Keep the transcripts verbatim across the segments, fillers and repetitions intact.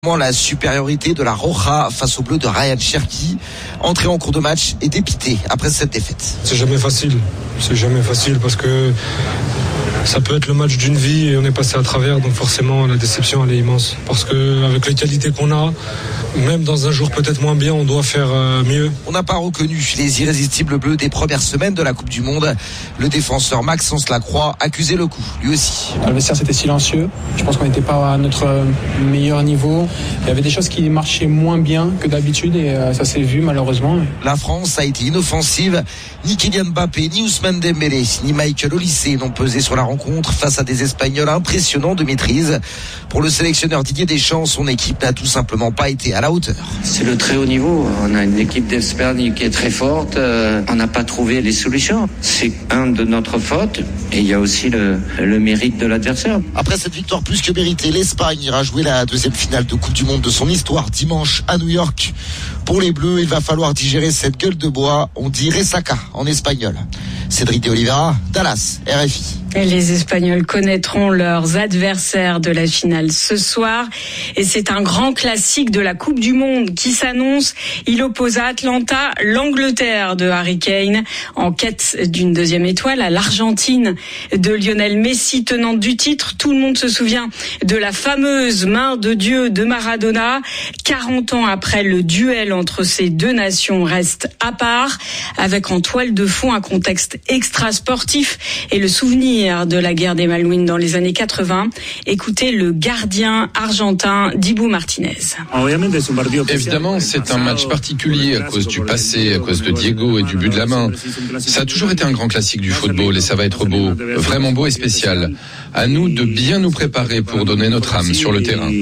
La supériorité de la Roja face au bleu de Ryan Cherki, entré en cours de match et dépité après cette défaite. C'est jamais facile, c'est jamais facile parce que ça peut être le match d'une vie et on est passé à travers, donc forcément la déception elle est immense. Parce qu'avec les qualités qu'on a, même dans un jour peut-être moins bien, on doit faire mieux. On n'a pas reconnu les irrésistibles bleus des premières semaines de la Coupe du Monde. Le défenseur Maxence Lacroix accusait le coup, lui aussi. Le vestiaire c'était silencieux, je pense qu'on n'était pas à notre meilleur niveau. Il y avait des choses qui marchaient moins bien que d'habitude et ça s'est vu malheureusement. La France a été inoffensive. Ni Kylian Mbappé, ni Ousmane Dembélé, ni Michael Olise n'ont pesé sur la rencontre face à des Espagnols impressionnants de maîtrise. Pour le sélectionneur Didier Deschamps, son équipe n'a tout simplement pas été à la hauteur. C'est le très haut niveau. On a une équipe d'Espagne qui est très forte. Euh, on n'a pas trouvé les solutions. C'est un de notre faute et il y a aussi le, le mérite de l'adversaire. Après cette victoire plus que méritée, l'Espagne ira jouer la deuxième finale de Coupe du Monde de son histoire dimanche à New York. Pour les Bleus, il va falloir digérer cette gueule de bois. On dit ressaca en espagnol. Cédric de Oliveira, Dallas, R F I. Et les Espagnols connaîtront leurs adversaires de la finale ce soir. Et c'est un grand classique de la Coupe du Monde qui s'annonce. Il oppose à Atlanta l'Angleterre de Harry Kane en quête d'une deuxième étoile à l'Argentine de Lionel Messi, tenante du titre. Tout le monde se souvient de la fameuse main de Dieu de Maradona. quarante ans après, le duel entre ces deux nations reste à part, avec en toile de fond un contexte extra-sportif et le souvenir de la guerre des Malouines dans les années quatre-vingts. Écoutez le gardien argentin Dibu Martinez. Évidemment, c'est un match particulier à cause du passé, à cause de Diego et du but de la main. Ça a toujours été un grand classique du football et ça va être beau, vraiment beau et spécial. À nous de bien nous préparer pour donner notre âme sur le terrain.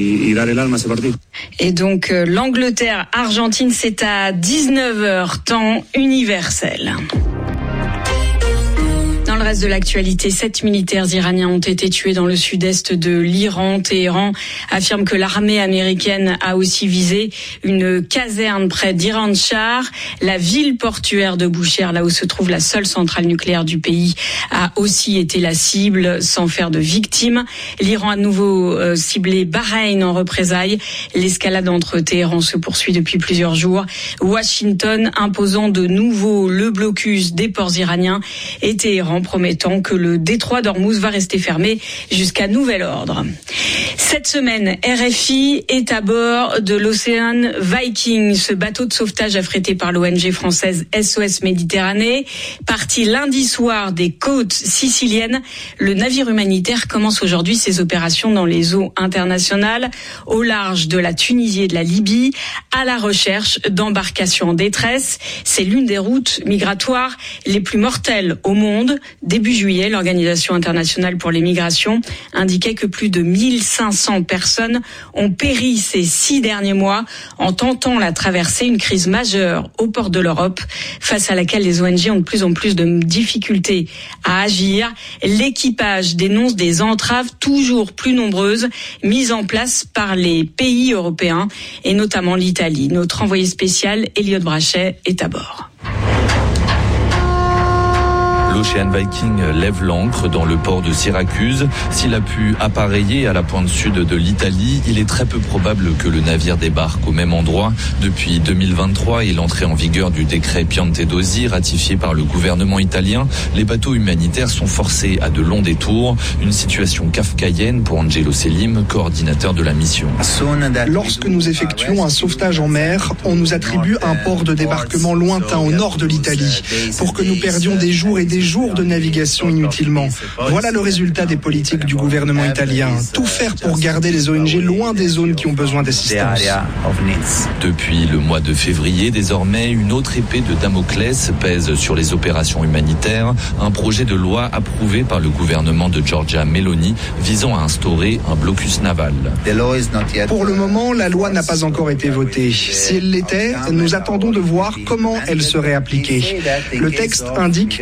Et donc euh, l'Angleterre-Argentine, c'est à dix-neuf heures temps universel. Dans le reste de l'actualité, sept militaires iraniens ont été tués dans le sud-est de l'Iran. Téhéran affirme que l'armée américaine a aussi visé une caserne près d'Iran-Shah. La ville portuaire de Boucher, là où se trouve la seule centrale nucléaire du pays, a aussi été la cible sans faire de victimes. L'Iran a de nouveau euh, ciblé Bahreïn en représailles. L'escalade entre Téhéran se poursuit depuis plusieurs jours. Washington imposant de nouveau le blocus des ports iraniens et Téhéran promettant que le détroit d'Ormuz va rester fermé jusqu'à nouvel ordre. Cette semaine, R F I est à bord de l'Ocean Viking, ce bateau de sauvetage affrété par l'O N G française S O S Méditerranée. Parti lundi soir des côtes siciliennes, le navire humanitaire commence aujourd'hui ses opérations dans les eaux internationales, au large de la Tunisie et de la Libye, à la recherche d'embarcations en détresse. C'est l'une des routes migratoires les plus mortelles au monde. Début juillet, l'Organisation internationale pour les migrations indiquait que plus de mille cinq cents personnes ont péri ces six derniers mois en tentant la traversée, une crise majeure au port de l'Europe, face à laquelle les O N G ont de plus en plus de difficultés à agir. L'équipage dénonce des entraves toujours plus nombreuses mises en place par les pays européens et notamment l'Italie. Notre envoyé spécial, Elliot Brachet, est à bord. L'Ocean Viking lève l'ancre dans le port de Syracuse. S'il a pu appareiller à la pointe sud de l'Italie, il est très peu probable que le navire débarque au même endroit. Depuis deux mille vingt-trois et l'entrée en vigueur du décret Piantedosi ratifié par le gouvernement italien, les bateaux humanitaires sont forcés à de longs détours. Une situation kafkaïenne pour Angelo Selim, coordinateur de la mission. Lorsque nous effectuons un sauvetage en mer, on nous attribue un port de débarquement lointain au nord de l'Italie pour que nous perdions des jours et des jours de navigation inutilement. Voilà le résultat des politiques du gouvernement italien. Tout faire pour garder les O N G loin des zones qui ont besoin d'assistance. Depuis le mois de février, désormais, une autre épée de Damoclès pèse sur les opérations humanitaires. Un projet de loi approuvé par le gouvernement de Giorgia Meloni visant à instaurer un blocus naval. Pour le moment, la loi n'a pas encore été votée. Si elle l'était, nous attendons de voir comment elle serait appliquée. Le texte indique qu'en cas de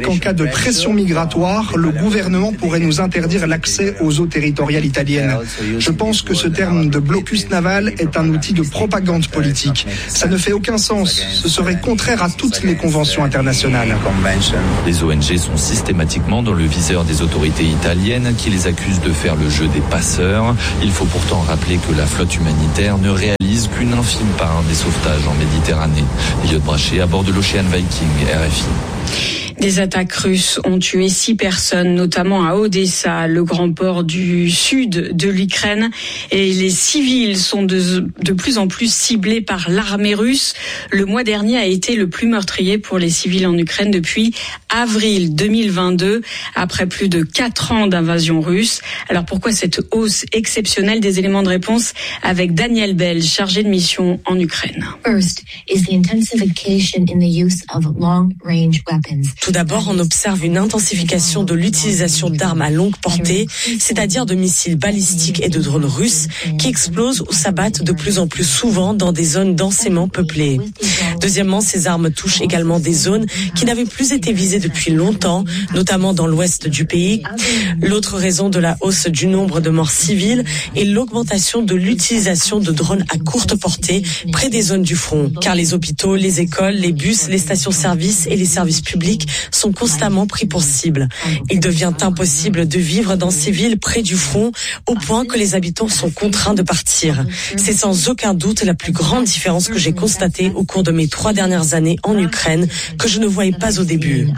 pression migratoire, le gouvernement pourrait nous interdire l'accès aux eaux territoriales italiennes. Je pense que ce terme de blocus naval est un outil de propagande politique. Ça ne fait aucun sens. Ce serait contraire à toutes les conventions internationales. Les O N G sont systématiquement dans le viseur des autorités italiennes qui les accusent de faire le jeu des passeurs. Il faut pourtant rappeler que la flotte humanitaire ne réalise qu'une infime part des sauvetages en Méditerranée. Elliot Brachet à bord de l'Ocean Viking, R F I. Des attaques russes ont tué six personnes, notamment à Odessa, le grand port du sud de l'Ukraine. Et les civils sont de, de plus en plus ciblés par l'armée russe. Le mois dernier a été le plus meurtrier pour les civils en Ukraine depuis avril deux mille vingt-deux, après plus de quatre ans d'invasion russe. Alors pourquoi cette hausse exceptionnelle? Des éléments de réponse avec Daniel Bell, chargé de mission en Ukraine. First is the intensification in the use of long-range weapons. Tout d'abord, on observe une intensification de l'utilisation d'armes à longue portée, c'est-à-dire de missiles balistiques et de drones russes qui explosent ou s'abattent de plus en plus souvent dans des zones densément peuplées. Deuxièmement, ces armes touchent également des zones qui n'avaient plus été visées depuis longtemps, notamment dans l'ouest du pays. L'autre raison de la hausse du nombre de morts civiles est l'augmentation de l'utilisation de drones à courte portée près des zones du front, car les hôpitaux, les écoles, les bus, les stations-service et les services publics sont constamment pris pour cible. Il devient impossible de vivre dans ces villes près du front au point que les habitants sont contraints de partir. C'est sans aucun doute la plus grande différence que j'ai constatée au cours de mes trois dernières années en Ukraine que je ne voyais pas au début.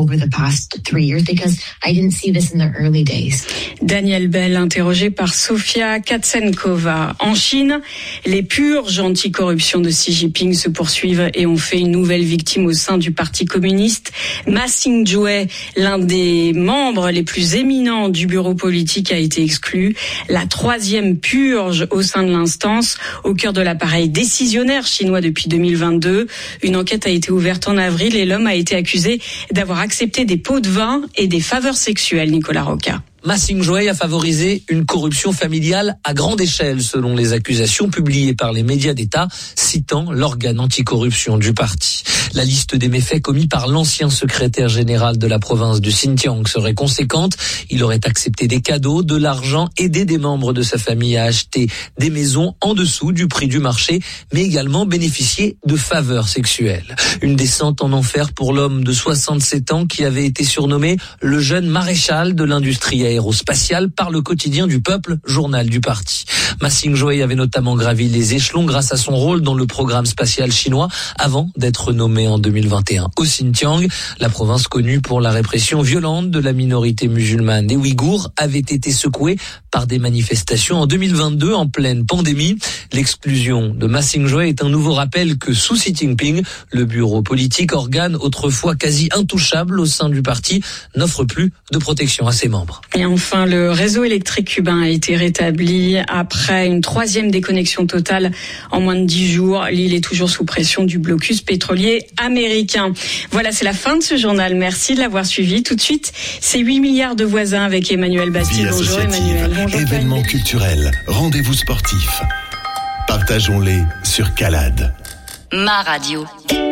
Daniel Bell, interrogé par Sofia Katsenkova. En Chine, les purges anticorruption de Xi Jinping se poursuivent et ont fait une nouvelle victime au sein du Parti communiste. Ma Xingzhui, l'un des membres les plus éminents du bureau politique, a été exclu. La troisième purge au sein de l'instance, au cœur de l'appareil décisionnaire chinois depuis deux mille vingt-deux. Une enquête a été ouverte en avril et l'homme a été accusé d'avoir accepté des pots de vin et des faveurs sexuelles. Nicolas Roca. Ma Xingzhui a favorisé une corruption familiale à grande échelle, selon les accusations publiées par les médias d'État, citant l'organe anticorruption du parti. La liste des méfaits commis par l'ancien secrétaire général de la province du Xinjiang serait conséquente. Il aurait accepté des cadeaux, de l'argent, aidé des membres de sa famille à acheter des maisons en dessous du prix du marché, mais également bénéficié de faveurs sexuelles. Une descente en enfer pour l'homme de soixante-sept ans qui avait été surnommé le jeune maréchal de l'industrie aérospatiale par le quotidien du peuple, journal du parti. Ma Xingzhui avait notamment gravi les échelons grâce à son rôle dans le programme spatial chinois avant d'être nommé en deux mille vingt et un au Xinjiang. La province connue pour la répression violente de la minorité musulmane des Ouïghours avait été secouée par des manifestations en deux mille vingt-deux en pleine pandémie. L'exclusion de Ma Xingzhui est un nouveau rappel que sous Xi Jinping, le bureau politique, organe autrefois quasi intouchable au sein du parti, n'offre plus de protection à ses membres. Et enfin, le réseau électrique cubain a été rétabli après une troisième déconnexion totale en moins de dix jours. L'île est toujours sous pression du blocus pétrolier américain. Voilà, c'est la fin de ce journal. Merci de l'avoir suivi. Tout de suite, c'est huit milliards de voisins avec Emmanuel Bastide. Bonjour Emmanuel. Bonjour, événements culturels, rendez-vous sportifs. Partageons-les sur Calade. Ma radio.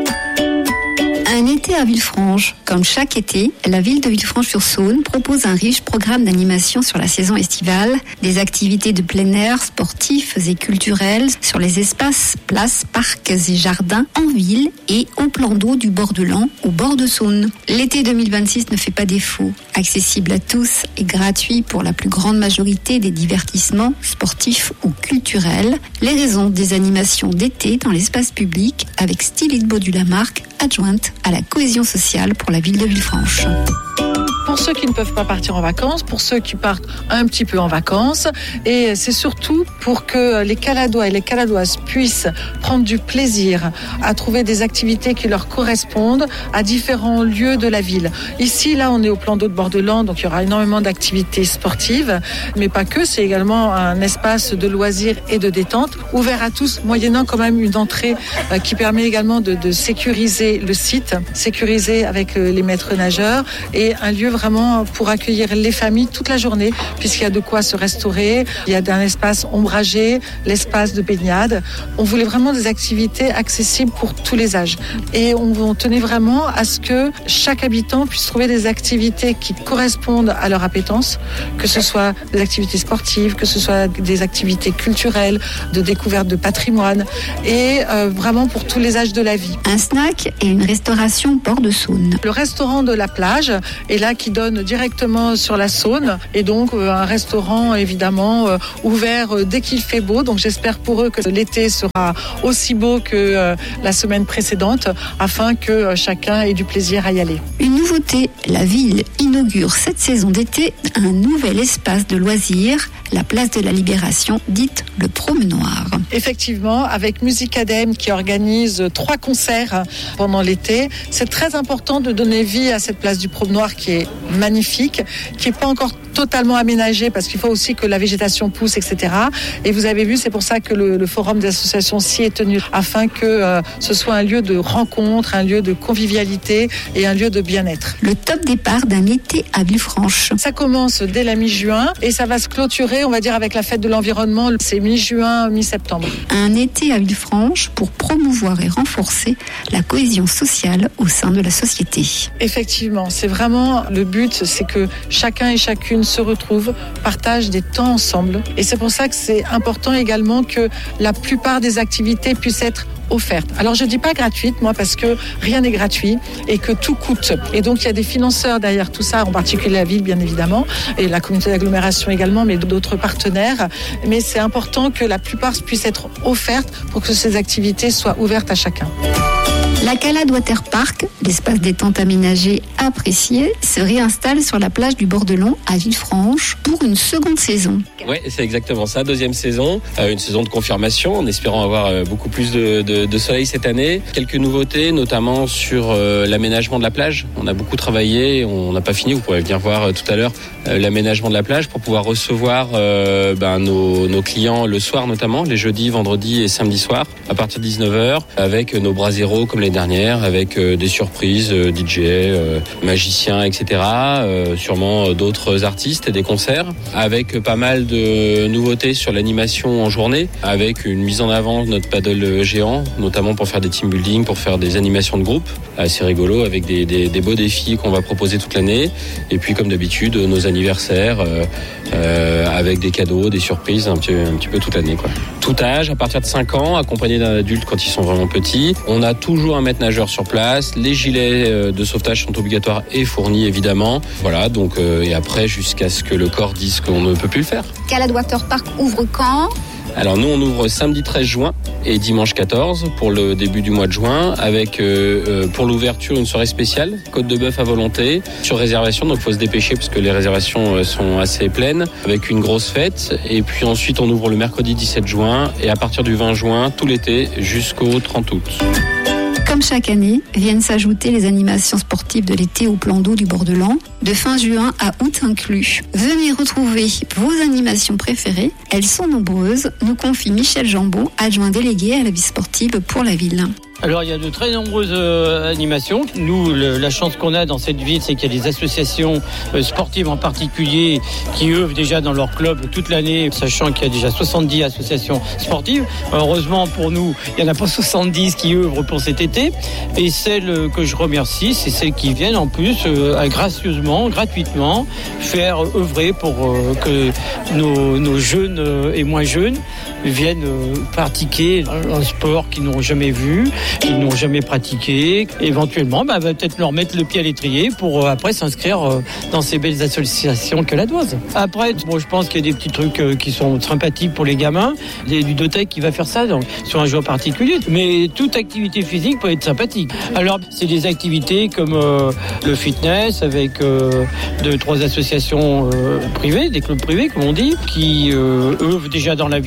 Un été à Villefranche. Comme chaque été, la ville de Villefranche-sur-Saône propose un riche programme d'animation sur la saison estivale, des activités de plein air, sportifs et culturelles sur les espaces, places, parcs et jardins en ville et au plan d'eau du bord de l'An au bord de Saône. L'été deux mille vingt-six ne fait pas défaut. Accessible à tous et gratuit pour la plus grande majorité des divertissements sportifs ou culturels. Les raisons des animations d'été dans l'espace public avec Stylite Baudulamarque, adjointe à la cohésion sociale pour la ville de Villefranche. Pour ceux qui ne peuvent pas partir en vacances, pour ceux qui partent un petit peu en vacances, et c'est surtout pour que les Caladois et les Caladoises puissent prendre du plaisir à trouver des activités qui leur correspondent à différents lieux de la ville. Ici, là, on est au plan d'eau de bord de l'An, donc il y aura énormément d'activités sportives, mais pas que, c'est également un espace de loisirs et de détente, ouvert à tous, moyennant quand même une entrée euh, qui permet également de, de sécuriser le site, sécuriser avec euh, les maîtres nageurs, et un lieu vraiment vraiment pour accueillir les familles toute la journée, puisqu'il y a de quoi se restaurer. Il y a un espace ombragé, l'espace de baignade. On voulait vraiment des activités accessibles pour tous les âges. Et on, on tenait vraiment à ce que chaque habitant puisse trouver des activités qui correspondent à leur appétence, que ce soit des activités sportives, que ce soit des activités culturelles, de découverte de patrimoine, et euh, vraiment pour tous les âges de la vie. Un snack et une restauration bord de Saône. Le restaurant de la plage est là, qui donne directement sur la Saône, et donc euh, un restaurant évidemment euh, ouvert euh, dès qu'il fait beau. Donc j'espère pour eux que l'été sera aussi beau que euh, la semaine précédente, afin que euh, chacun ait du plaisir à y aller. Une nouveauté, la ville inaugure cette saison d'été un nouvel espace de loisirs, la place de la Libération, dite le Promenoir. Effectivement, avec Musicadem qui organise trois concerts pendant l'été, c'est très important de donner vie à cette place du Promenoir qui est magnifique, qui n'est pas encore totalement aménagée parce qu'il faut aussi que la végétation pousse, et cetera. Et vous avez vu, c'est pour ça que le, le forum des associations s'y est tenu, afin que euh, ce soit un lieu de rencontre, un lieu de convivialité et un lieu de bien-être. Le top départ d'un été à Villefranche. Ça commence dès la mi-juin et ça va se clôturer, on va dire, avec la fête de l'environnement. C'est mi-juin, mi-septembre. Un été à Villefranche pour promouvoir et renforcer la cohésion sociale au sein de la société. Effectivement, c'est vraiment le but, c'est que chacun et chacune se retrouvent, partagent des temps ensemble. Et c'est pour ça que c'est important également que la plupart des activités puissent être offertes. Alors je dis pas gratuite, moi, parce que rien n'est gratuit et que tout coûte. Et donc il y a des financeurs derrière tout ça, en particulier la ville bien évidemment, et la communauté d'agglomération également, mais d'autres partenaires. Mais c'est important que la plupart puissent être offertes pour que ces activités soient ouvertes à chacun. La Calade Water Park, l'espace détente aménagé apprécié, se réinstalle sur la plage du Bordelon à Villefranche pour une seconde saison. Oui, c'est exactement ça, deuxième saison, euh, une saison de confirmation, en espérant avoir euh, beaucoup plus de, de, de soleil cette année. Quelques nouveautés, notamment sur euh, l'aménagement de la plage. On a beaucoup travaillé, on n'a pas fini, vous pourrez venir voir euh, tout à l'heure euh, l'aménagement de la plage pour pouvoir recevoir euh, ben, nos, nos clients le soir notamment, les jeudis, vendredis et samedis soirs, à partir de dix-neuf heures, avec nos braseros comme les dernières, avec euh, des surprises, euh, D J, euh, magiciens, et cetera. Euh, sûrement euh, d'autres artistes et des concerts, avec euh, pas mal de nouveautés sur l'animation en journée, avec une mise en avant de notre paddle géant, notamment pour faire des team building, pour faire des animations de groupe, assez rigolo, avec des, des, des beaux défis qu'on va proposer toute l'année. Et puis comme d'habitude, nos anniversaires, euh, euh, avec des cadeaux, des surprises, un petit, un petit peu toute l'année, quoi. Tout âge, à partir de cinq ans, accompagné d'un adulte quand ils sont vraiment petits. On a toujours un maître nageur sur place. Les gilets de sauvetage sont obligatoires et fournis, évidemment. Voilà, donc, euh, et après, jusqu'à ce que le corps dise qu'on ne peut plus le faire. Calade Water Park ouvre quand ? Alors nous on ouvre samedi treize juin et dimanche quatorze pour le début du mois de juin, avec euh, euh, pour l'ouverture une soirée spéciale, côte de bœuf à volonté, sur réservation, donc il faut se dépêcher parce que les réservations euh, sont assez pleines, avec une grosse fête. Et puis ensuite on ouvre le mercredi dix-sept juin et à partir du vingt juin tout l'été jusqu'au trente août. Comme chaque année, viennent s'ajouter les animations sportives de l'été au plan d'eau du Bordelon, de fin juin à août inclus. Venez retrouver vos animations préférées, elles sont nombreuses, nous confie Michel Jambon, adjoint délégué à la vie sportive pour la ville. Alors il y a de très nombreuses euh, animations. Nous, le, la chance qu'on a dans cette ville, c'est qu'il y a des associations euh, sportives en particulier qui œuvrent déjà dans leur club toute l'année, sachant qu'il y a déjà soixante-dix associations sportives. Heureusement pour nous, il n'y en a pas soixante-dix qui œuvrent pour cet été. Et celles que je remercie, c'est celles qui viennent en plus euh, gracieusement, gratuitement, faire œuvrer pour euh, que nos, nos jeunes euh, et moins jeunes viennent euh, pratiquer un, un sport qu'ils n'ont jamais vu, qu'ils n'ont jamais pratiqué. Éventuellement, bah, va peut-être leur mettre le pied à l'étrier pour euh, après s'inscrire euh, dans ces belles associations caladoises. Après, bon, je pense qu'il y a des petits trucs euh, qui sont sympathiques pour les gamins. Il y a du ludothèque qui va faire ça donc, sur un jour particulier. Mais toute activité physique peut être sympathique. Alors, c'est des activités comme euh, le fitness avec euh, deux, trois associations euh, privées, des clubs privés, comme on dit, qui euh, œuvrent déjà dans la ville sur la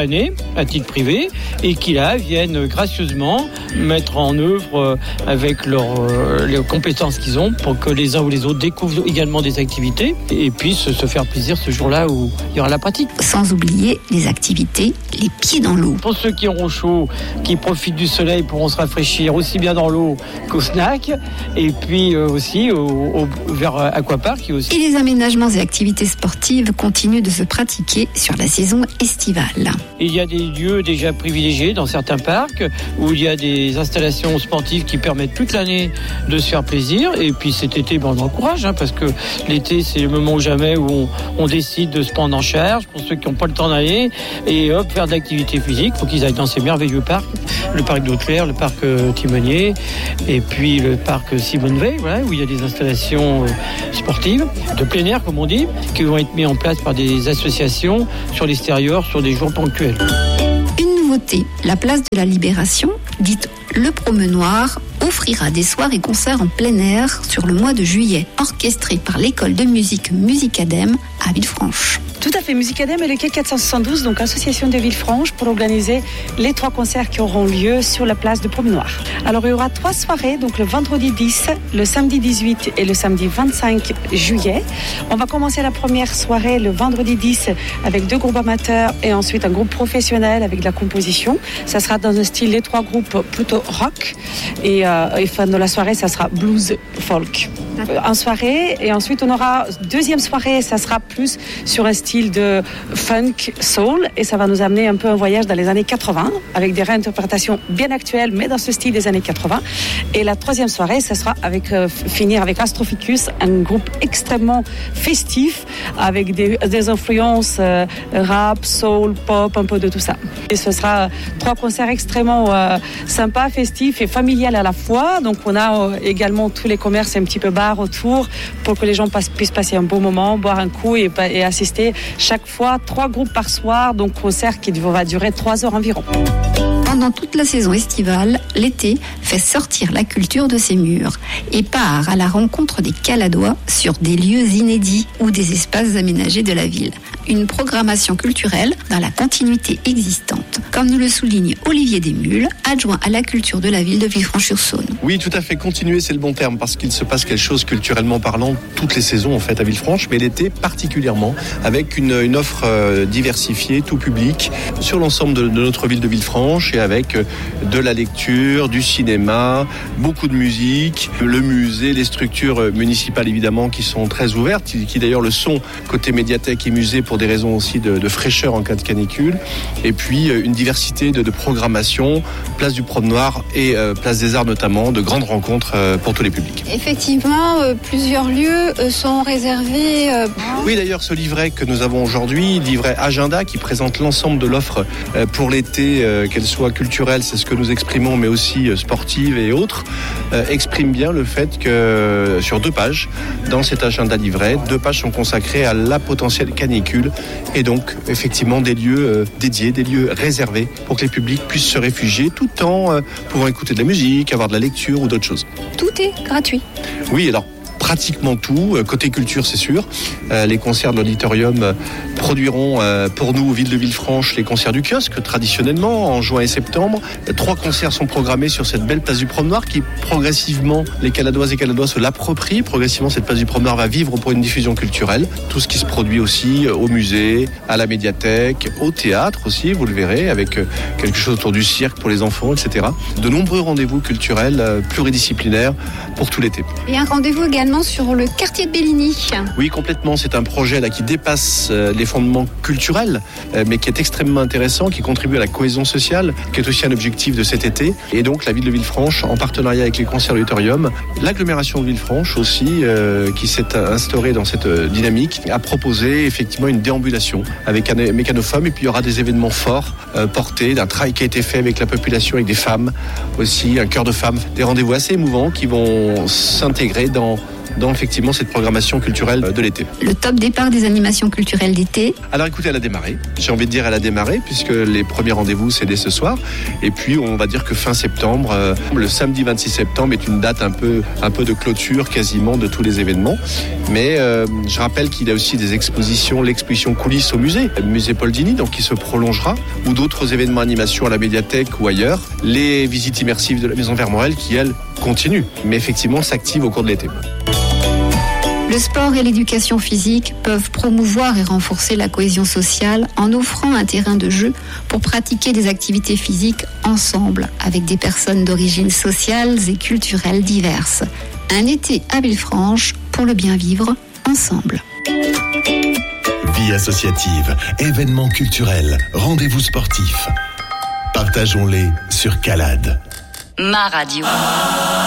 l'année à titre privé et qui là viennent gracieusement mettre en œuvre avec leurs euh, les compétences qu'ils ont pour que les uns ou les autres découvrent également des activités et puissent se faire plaisir ce jour-là où il y aura la pratique. Sans oublier les activités, les pieds dans l'eau. Pour ceux qui auront chaud, qui profitent du soleil, pourront se rafraîchir aussi bien dans l'eau qu'au snack et puis euh, aussi au, au, vers Aquapark. Aussi. Et les aménagements et activités sportives continuent de se pratiquer sur la saison estivale. Il y a des lieux déjà privilégiés dans certains parcs où il y a des installations sportives qui permettent toute l'année de se faire plaisir et puis cet été ben, on encourage hein, parce que l'été c'est le moment ou jamais où on, on décide de se prendre en charge pour ceux qui n'ont pas le temps d'aller et hop faire de l'activité physique, il faut qu'ils aillent dans ces merveilleux parcs, le parc d'Haute-Claire, le parc euh, Timonier et puis le parc Simone Veil voilà, où il y a des installations euh, sportives de plein air comme on dit qui vont être mis en place par des associations sur l'extérieur sur des jours ponctuels. Une nouveauté, la place de la Libération, dite Le Promenoir, offrira des soirées concerts en plein air sur le mois de juillet, orchestrés par l'école de musique Musicadem à Villefranche. Tout à fait, Musicadem est le quai quatre cent soixante-douze, donc association de Villefranche, pour organiser les trois concerts qui auront lieu sur la place de Promenoir. Alors il y aura trois soirées, donc le vendredi dix, le samedi dix-huit et le samedi vingt-cinq juillet. On va commencer la première soirée le vendredi dix avec deux groupes amateurs et ensuite un groupe professionnel avec de la composition. Ça sera dans un style, les trois groupes plutôt rock et, euh, et fin de la soirée, ça sera blues folk. En soirée et ensuite on aura deuxième soirée, ça sera plus sur un style de funk soul et ça va nous amener un peu un voyage dans les années quatre-vingts avec des réinterprétations bien actuelles mais dans ce style des années quatre-vingts. Et la troisième soirée, ça sera avec euh, finir avec Astroficus, un groupe extrêmement festif avec des, des influences euh, rap, soul, pop, un peu de tout ça. Et ce sera trois concerts extrêmement euh, sympas, festifs et familiales à la fois. Donc on a euh, également tous les commerces un petit peu bars autour pour que les gens passe, puissent passer un bon moment, boire un coup et, et assister chaque fois trois groupes par soir, donc concert qui va durer trois heures environ. Pendant toute la saison estivale, l'été fait sortir la culture de ses murs et part à la rencontre des Caladois sur des lieux inédits ou des espaces aménagés de la ville. Une programmation culturelle dans la continuité existante, comme nous le souligne Olivier Desmules, adjoint à la culture de la ville de Villefranche-sur-Saône. Oui, tout à fait. Continuer, c'est le bon terme, parce qu'il se passe quelque chose culturellement parlant toutes les saisons en fait à Villefranche, mais l'été particulièrement, avec une, une offre euh, diversifiée, tout public, sur l'ensemble de, de notre ville de Villefranche, et avec euh, de la lecture, du cinéma, beaucoup de musique, le musée, les structures municipales évidemment qui sont très ouvertes, qui, qui d'ailleurs le sont côté médiathèque et musée pour des raisons aussi de, de fraîcheur en cas de canicule, et puis euh, une diversité de, de programmation, place du Promenoir et euh, place des Arts notamment, de grandes rencontres euh, pour tous les publics. Effectivement, euh, plusieurs lieux euh, sont réservés. Euh... Oui, d'ailleurs, ce livret que nous avons aujourd'hui, livret Agenda, qui présente l'ensemble de l'offre euh, pour l'été, euh, qu'elle soit culturelle, c'est ce que nous exprimons, mais aussi euh, sportive et autres, euh, exprime bien le fait que euh, sur deux pages, dans cet agenda livret, deux pages sont consacrées à la potentielle canicule et donc effectivement des lieux euh, dédiés, des lieux réservés pour que les publics puissent se réfugier tout en euh, pouvant écouter de la musique, avoir de la lecture ou d'autres choses. Tout est gratuit. Oui, alors pratiquement tout. Côté culture, c'est sûr. Euh, les concerts de l'auditorium euh, produiront euh, pour nous, ville de Villefranche, les concerts du kiosque, traditionnellement, en juin et septembre. Trois concerts sont programmés sur cette belle place du Promenoir qui, progressivement, les Caladoises et Caladois se l'approprient. Progressivement, cette place du Promenoir va vivre pour une diffusion culturelle. Tout ce qui se produit aussi au musée, à la médiathèque, au théâtre aussi, vous le verrez, avec euh, quelque chose autour du cirque pour les enfants, et cetera. De nombreux rendez-vous culturels euh, pluridisciplinaires pour tout l'été. Et un rendez-vous également sur le quartier de Belligny. Oui, complètement. C'est un projet là qui dépasse euh, les fondements culturels, euh, mais qui est extrêmement intéressant, qui contribue à la cohésion sociale, qui est aussi un objectif de cet été. Et donc la ville de Villefranche, en partenariat avec les concerts de l'auditorium, l'agglomération de Villefranche aussi, euh, qui s'est instaurée dans cette euh, dynamique, a proposé effectivement une déambulation avec un mécanofome. Et puis il y aura des événements forts euh, portés, d'un travail qui a été fait avec la population, avec des femmes aussi, un chœur de femmes, des rendez-vous assez émouvants qui vont s'intégrer dans dans effectivement cette programmation culturelle de l'été. Le top départ des animations culturelles d'été. Alors écoutez, elle a démarré. J'ai envie de dire elle a démarré puisque les premiers rendez-vous c'est dès ce soir. Et puis on va dire que fin septembre, euh, le samedi vingt-six septembre est une date un peu, un peu de clôture quasiment de tous les événements. Mais euh, je rappelle qu'il y a aussi des expositions, l'exposition coulisses au musée, le musée Paul Dini, donc qui se prolongera, ou d'autres événements animation à la médiathèque ou ailleurs. Les visites immersives de la Maison Vermorel qui, elles, continuent, mais effectivement s'activent au cours de l'été. Le sport et l'éducation physique peuvent promouvoir et renforcer la cohésion sociale en offrant un terrain de jeu pour pratiquer des activités physiques ensemble avec des personnes d'origines sociales et culturelles diverses. Un été à Villefranche pour le bien vivre ensemble. Vie associative, événements culturels, rendez-vous sportifs. Partageons-les sur Calade. Ma radio.